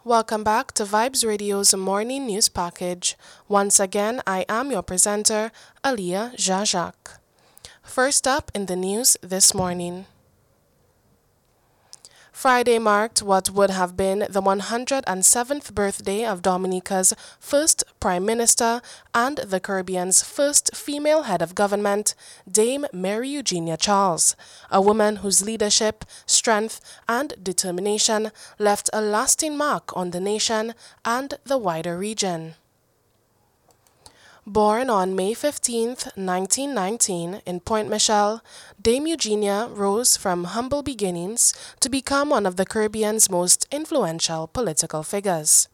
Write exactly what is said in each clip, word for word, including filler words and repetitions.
Welcome back to Vibes Radio's morning news package. Once again, I am your presenter, Aliyah Jajak. First up in the news this morning. Friday marked what would have been the one hundred seventh birthday of Dominica's first Prime Minister and the Caribbean's first female head of government, Dame Mary Eugenia Charles, a woman whose leadership, strength, and determination left a lasting mark on the nation and the wider region. Born on May fifteenth, nineteen nineteen, in Point Michelle, Dame Eugenia rose from humble beginnings to become one of the Caribbean's most influential political figures.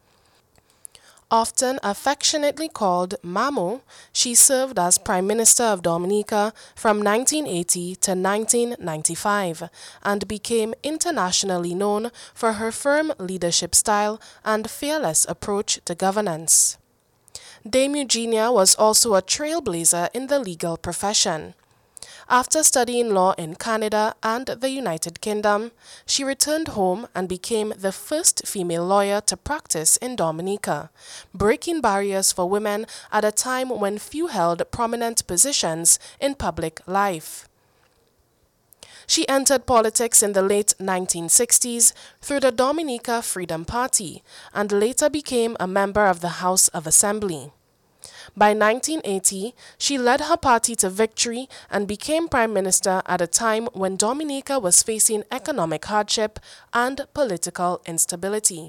Often affectionately called Mamo, she served as Prime Minister of Dominica from nineteen eighty to nineteen ninety-five and became internationally known for her firm leadership style and fearless approach to governance. Dame Eugenia was also a trailblazer in the legal profession. After studying law in Canada and the United Kingdom, she returned home and became the first female lawyer to practice in Dominica, breaking barriers for women at a time when few held prominent positions in public life. She entered politics in the late nineteen sixties through the Dominica Freedom Party and later became a member of the House of Assembly. By nineteen eighty, she led her party to victory and became Prime Minister at a time when Dominica was facing economic hardship and political instability.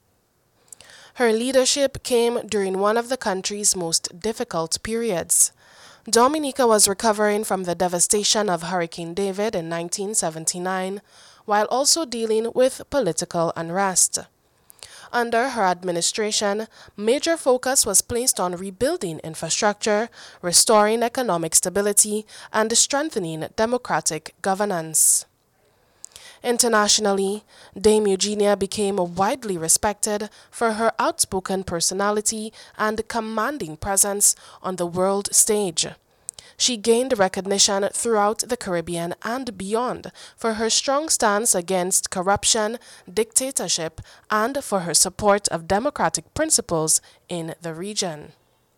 Her leadership came during one of the country's most difficult periods. Dominica was recovering from the devastation of Hurricane David in nineteen seventy-nine, while also dealing with political unrest. Under her administration, major focus was placed on rebuilding infrastructure, restoring economic stability, and strengthening democratic governance. Internationally, Dame Eugenia became widely respected for her outspoken personality and commanding presence on the world stage. She gained recognition throughout the Caribbean and beyond for her strong stance against corruption, dictatorship, and for her support of democratic principles in the region.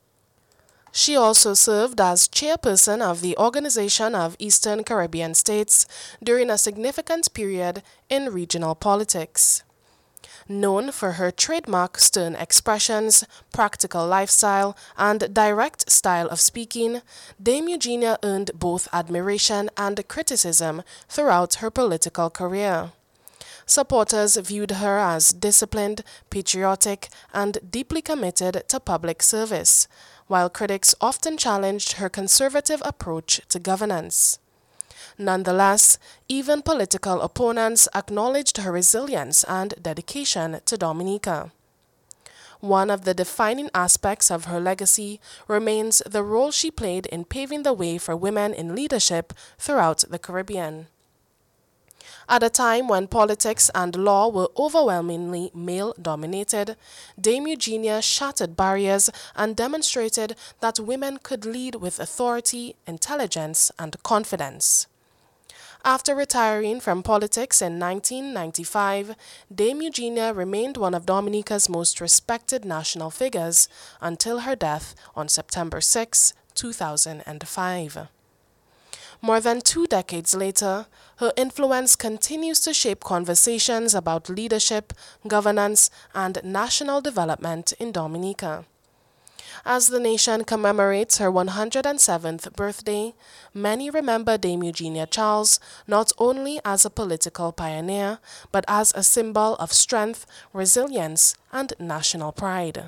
She also served as chairperson of the Organization of Eastern Caribbean States during a significant period in regional politics. Known for her trademark stern expressions, practical lifestyle, and direct style of speaking, Dame Eugenia earned both admiration and criticism throughout her political career. Supporters viewed her as disciplined, patriotic, and deeply committed to public service, while critics often challenged her conservative approach to governance. Nonetheless, even political opponents acknowledged her resilience and dedication to Dominica. One of the defining aspects of her legacy remains the role she played in paving the way for women in leadership throughout the Caribbean. At a time when politics and law were overwhelmingly male-dominated, Dame Eugenia shattered barriers and demonstrated that women could lead with authority, intelligence, and confidence. After retiring from politics in nineteen ninety-five, Dame Eugenia remained one of Dominica's most respected national figures until her death on September sixth, two thousand five. More than two decades later, her influence continues to shape conversations about leadership, governance, and national development in Dominica. As the nation commemorates her one hundred seventh birthday, many remember Dame Eugenia Charles not only as a political pioneer, but as a symbol of strength, resilience, and national pride.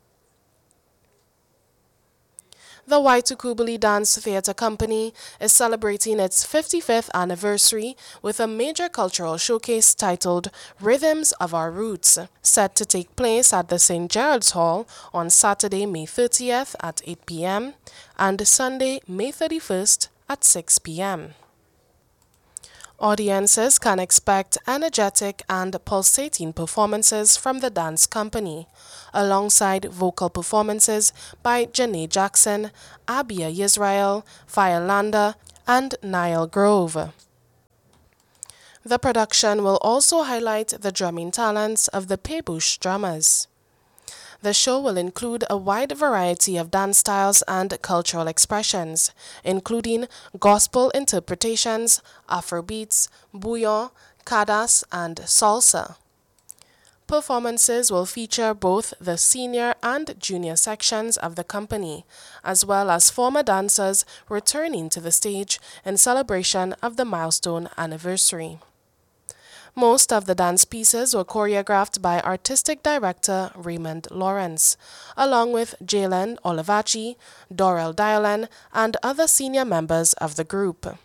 The Waitukubuli Dance Theatre Company is celebrating its fifty-fifth anniversary with a major cultural showcase titled Rhythms of Our Roots, set to take place at the Saint Gerard's Hall on Saturday, May thirtieth at eight p m and Sunday, May thirty-first at six p m Audiences can expect energetic and pulsating performances from the dance company, alongside vocal performances by Janae Jackson, Abia Yisrael, Firelanda, and Nile Grove. The production will also highlight the drumming talents of the Pebush drummers. The show will include a wide variety of dance styles and cultural expressions, including gospel interpretations, Afrobeats, bouyon, kadas, and salsa. Performances will feature both the senior and junior sections of the company, as well as former dancers returning to the stage in celebration of the milestone anniversary. Most of the dance pieces were choreographed by artistic director Raymond Lawrence, along with Jalen Olivachi, Dorel Diolan, and other senior members of the group.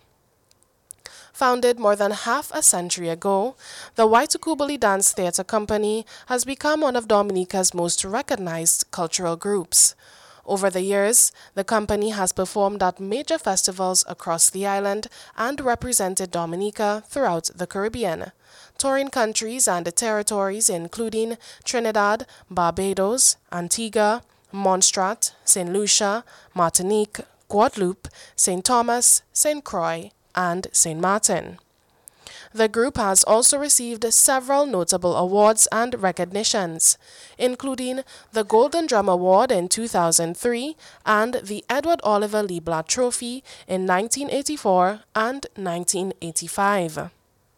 Founded more than half a century ago, the Waitukubuli Dance Theatre Company has become one of Dominica's most recognized cultural groups. Over the years, the company has performed at major festivals across the island and represented Dominica throughout the Caribbean, touring countries and territories including Trinidad, Barbados, Antigua, Montserrat, Saint Lucia, Martinique, Guadeloupe, Saint Thomas, Saint Croix, and Saint Martin. The group has also received several notable awards and recognitions, including the Golden Drum Award in two thousand three and the Edward Oliver Leblanc Trophy in nineteen eighty-four and nineteen eighty-five.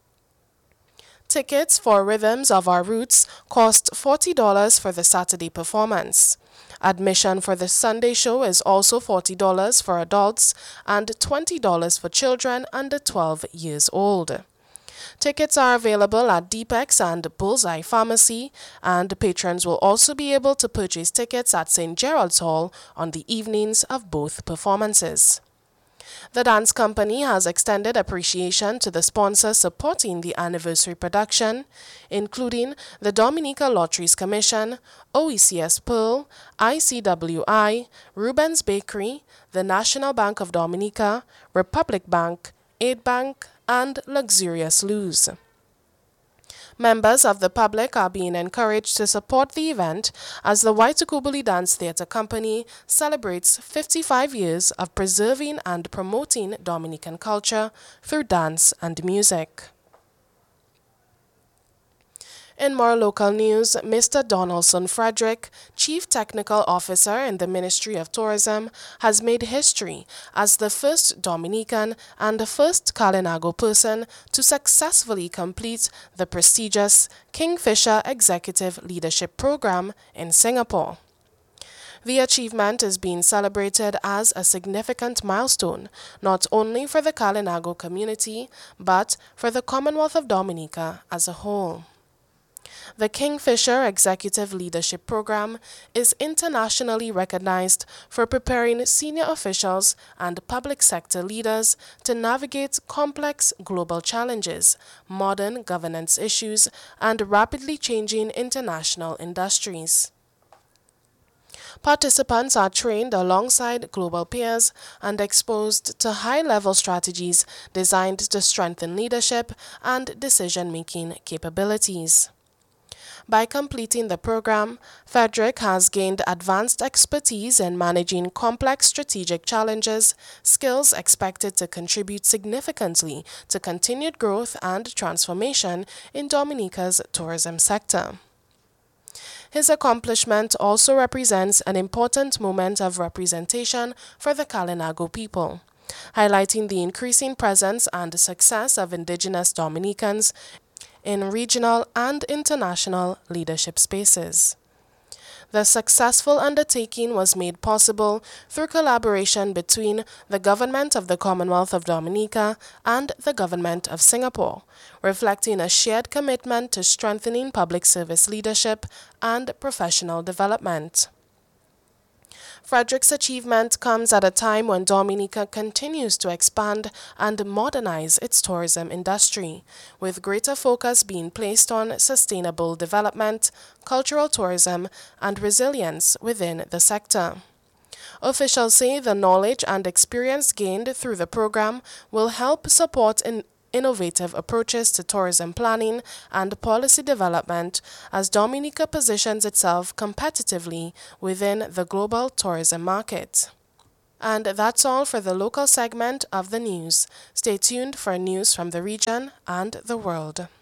Tickets for Rhythms of Our Roots cost forty dollars for the Saturday performance. Admission for the Sunday show is also forty dollars for adults and twenty dollars for children under twelve years old. Tickets are available at Deepex and Bullseye Pharmacy, and patrons will also be able to purchase tickets at Saint Gerald's Hall on the evenings of both performances. The dance company has extended appreciation to the sponsors supporting the anniversary production, including the Dominica Lotteries Commission, O E C S Pearl, I C W I, Rubens Bakery, the National Bank of Dominica, Republic Bank, Aid Bank, and Luxurious Luz. Members of the public are being encouraged to support the event as the Waitukubuli Dance Theatre Company celebrates fifty-five years of preserving and promoting Dominican culture through dance and music. In more local news, Mister Donaldson Frederick, Chief Technical Officer in the Ministry of Tourism, has made history as the first Dominican and the first Kalinago person to successfully complete the prestigious Kingfisher Executive Leadership Program in Singapore. The achievement is being celebrated as a significant milestone, not only for the Kalinago community, but for the Commonwealth of Dominica as a whole. The Kingfisher Executive Leadership Program is internationally recognized for preparing senior officials and public sector leaders to navigate complex global challenges, modern governance issues, and rapidly changing international industries. Participants are trained alongside global peers and exposed to high-level strategies designed to strengthen leadership and decision-making capabilities. By completing the program, Frederick has gained advanced expertise in managing complex strategic challenges, skills expected to contribute significantly to continued growth and transformation in Dominica's tourism sector. His accomplishment also represents an important moment of representation for the Kalinago people, highlighting the increasing presence and success of indigenous Dominicans in regional and international leadership spaces. The successful undertaking was made possible through collaboration between the Government of the Commonwealth of Dominica and the Government of Singapore, reflecting a shared commitment to strengthening public service leadership and professional development. Frederick's achievement comes at a time when Dominica continues to expand and modernize its tourism industry, with greater focus being placed on sustainable development, cultural tourism, and resilience within the sector. Officials say the knowledge and experience gained through the program will help support in innovative approaches to tourism planning and policy development as Dominica positions itself competitively within the global tourism market. And that's all for the local segment of the news. Stay tuned for news from the region and the world.